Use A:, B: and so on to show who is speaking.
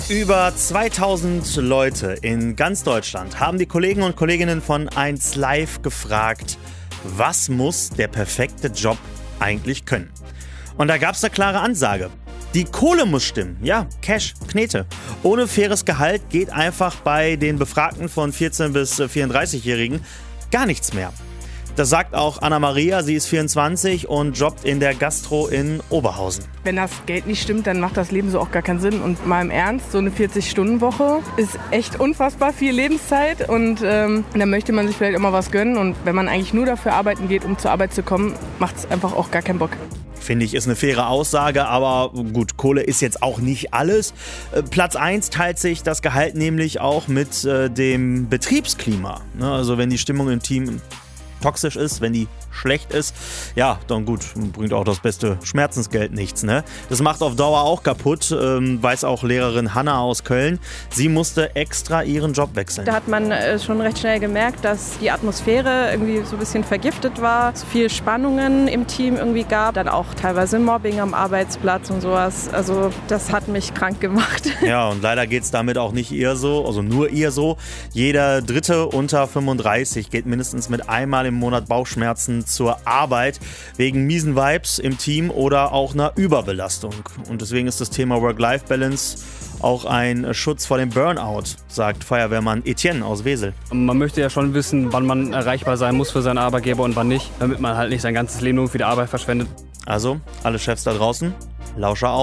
A: Über 2000 Leute in ganz Deutschland haben die Kollegen und Kolleginnen von 1 Live gefragt, was muss der perfekte Job eigentlich können? Und da gab es eine klare Ansage. Die Kohle muss stimmen. Ja, Cash, Knete. Ohne faires Gehalt geht einfach bei den Befragten von 14- bis 34-Jährigen gar nichts mehr. Das sagt auch Anna-Maria, sie ist 24 und jobbt in der Gastro in Oberhausen.
B: Wenn das Geld nicht stimmt, dann macht das Leben so auch gar keinen Sinn. Und mal im Ernst, so eine 40-Stunden-Woche ist echt unfassbar viel Lebenszeit. Und da möchte man sich vielleicht immer was gönnen. Und wenn man eigentlich nur dafür arbeiten geht, um zur Arbeit zu kommen, macht es einfach auch gar keinen Bock.
A: Finde ich, ist eine faire Aussage, aber gut, Kohle ist jetzt auch nicht alles. Platz 1 teilt sich das Gehalt nämlich auch mit dem Betriebsklima. Also wenn die Stimmung im Team toxisch ist, wenn die schlecht ist, ja, dann gut, bringt auch das beste Schmerzensgeld nichts, ne? Das macht auf Dauer auch kaputt, weiß auch Lehrerin Hanna aus Köln. Sie musste extra ihren Job wechseln.
C: Da hat man schon recht schnell gemerkt, dass die Atmosphäre irgendwie so ein bisschen vergiftet war, es viel Spannungen im Team irgendwie gab, dann auch teilweise Mobbing am Arbeitsplatz und sowas. Also das hat mich krank gemacht.
A: Ja, und leider geht es damit auch nicht ihr so, also nur ihr so. Jeder Dritte unter 35 geht mindestens mit einmal im Monat Bauchschmerzen zur Arbeit wegen miesen Vibes im Team oder auch einer Überbelastung. Und deswegen ist das Thema Work-Life-Balance auch ein Schutz vor dem Burnout, sagt Feuerwehrmann Etienne aus Wesel.
D: Man möchte ja schon wissen, wann man erreichbar sein muss für seinen Arbeitgeber und wann nicht, damit man halt nicht sein ganzes Leben nur für die Arbeit verschwendet.
A: Also, alle Chefs da draußen, Lauscher auf.